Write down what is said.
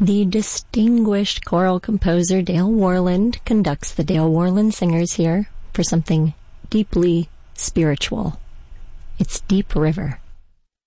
The distinguished choral composer Dale Worland conducts the Dale Worland Singers here for something deeply spiritual. It's Deep River.